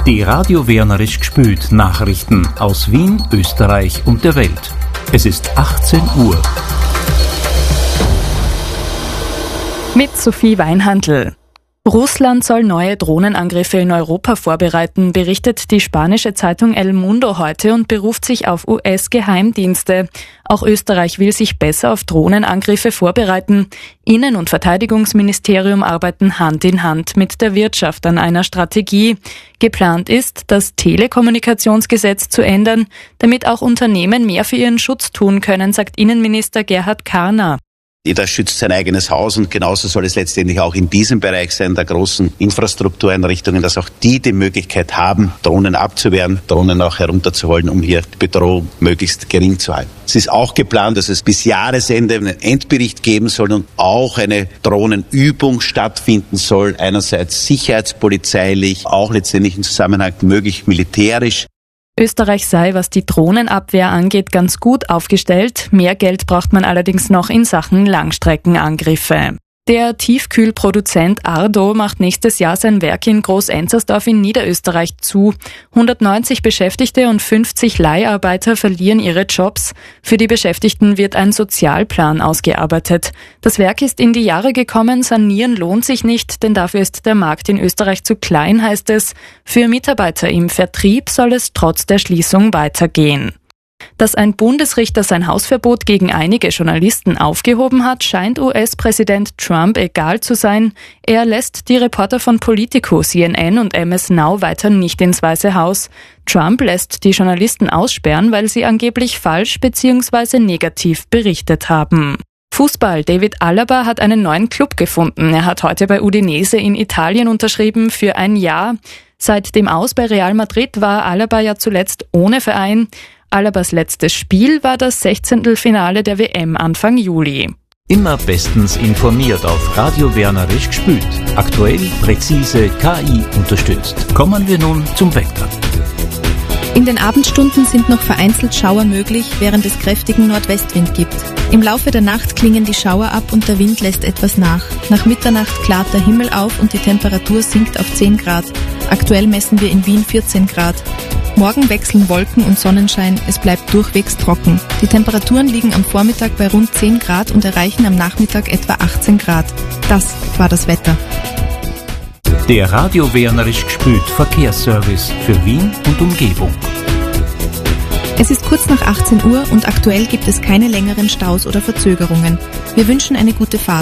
Die Radio Wienerisch gspült Nachrichten aus Wien, Österreich und der Welt. Es ist 18 Uhr. Mit Sophie Weinhandl. Russland soll neue Drohnenangriffe in Europa vorbereiten, berichtet die spanische Zeitung El Mundo heute und beruft sich auf US-Geheimdienste. Auch Österreich will sich besser auf Drohnenangriffe vorbereiten. Innen- und Verteidigungsministerium arbeiten Hand in Hand mit der Wirtschaft an einer Strategie. Geplant ist, das Telekommunikationsgesetz zu ändern, damit auch Unternehmen mehr für ihren Schutz tun können, sagt Innenminister Gerhard Karner. Jeder schützt sein eigenes Haus und genauso soll es letztendlich auch in diesem Bereich sein, der großen Infrastruktureinrichtungen, dass auch die Möglichkeit haben, Drohnen abzuwehren, Drohnen auch herunterzuholen, um hier die Bedrohung möglichst gering zu halten. Es ist auch geplant, dass es bis Jahresende einen Endbericht geben soll und auch eine Drohnenübung stattfinden soll, einerseits sicherheitspolizeilich, auch letztendlich im Zusammenhang möglich militärisch. Österreich sei, was die Drohnenabwehr angeht, ganz gut aufgestellt. Mehr Geld braucht man allerdings noch in Sachen Langstreckenangriffe. Der Tiefkühlproduzent Ardo macht nächstes Jahr sein Werk in Groß-Enzersdorf in Niederösterreich zu. 190 Beschäftigte und 50 Leiharbeiter verlieren ihre Jobs. Für die Beschäftigten wird ein Sozialplan ausgearbeitet. Das Werk ist in die Jahre gekommen, sanieren lohnt sich nicht, denn dafür ist der Markt in Österreich zu klein, heißt es. Für Mitarbeiter im Vertrieb soll es trotz der Schließung weitergehen. Dass ein Bundesrichter sein Hausverbot gegen einige Journalisten aufgehoben hat, scheint US-Präsident Trump egal zu sein. Er lässt die Reporter von Politico, CNN und MS Now weiter nicht ins Weiße Haus. Trump lässt die Journalisten aussperren, weil sie angeblich falsch bzw. negativ berichtet haben. Fußball. David Alaba hat einen neuen Club gefunden. Er hat heute bei Udinese in Italien unterschrieben für ein Jahr. Seit dem Aus bei Real Madrid war Alaba ja zuletzt ohne Verein. Alabas letztes Spiel war das 16. Finale der WM Anfang Juli. Immer bestens informiert auf Radio Wienerisch gspült. Aktuell, präzise, KI unterstützt. Kommen wir nun zum Wetter. In den Abendstunden sind noch vereinzelt Schauer möglich, während es kräftigen Nordwestwind gibt. Im Laufe der Nacht klingen die Schauer ab und der Wind lässt etwas nach. Nach Mitternacht klart der Himmel auf und die Temperatur sinkt auf 10 Grad. Aktuell messen wir in Wien 14 Grad. Morgen wechseln Wolken und Sonnenschein, es bleibt durchwegs trocken. Die Temperaturen liegen am Vormittag bei rund 10 Grad und erreichen am Nachmittag etwa 18 Grad. Das war das Wetter. Der Radio Wienerisch gspült Verkehrsservice für Wien und Umgebung. Es ist kurz nach 18 Uhr und aktuell gibt es keine längeren Staus oder Verzögerungen. Wir wünschen eine gute Fahrt.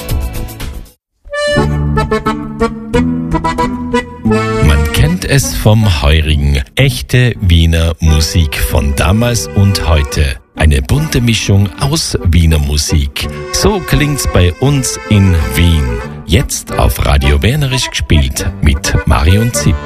Man kennt es vom Heurigen. Echte Wiener Musik von damals und heute. Eine bunte Mischung aus Wiener Musik. So klingt's bei uns in Wien. Jetzt auf Radio Wienerisch gespielt mit Marion Zipp.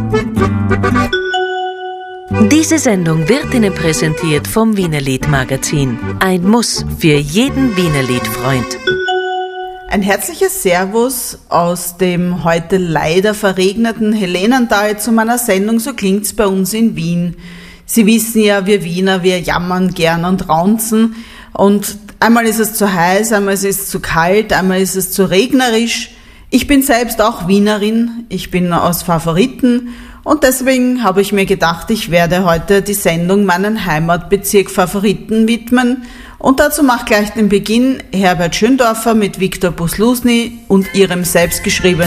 Diese Sendung wird Ihnen präsentiert vom Wienerlied-Magazin. Ein Muss für jeden Wienerlied-Freund. Ein herzliches Servus aus dem heute leider verregneten Helenental zu meiner Sendung So klingt's bei uns in Wien. Sie wissen ja, wir Wiener, wir jammern gern und raunzen. Und einmal ist es zu heiß, einmal ist es zu kalt, einmal ist es zu regnerisch. Ich bin selbst auch Wienerin, ich bin aus Favoriten und deswegen habe ich mir gedacht, ich werde heute die Sendung meinen Heimatbezirk Favoriten widmen. Und dazu macht gleich den Beginn Herbert Schöndorfer mit Viktor Buslusny und ihrem selbstgeschriebenen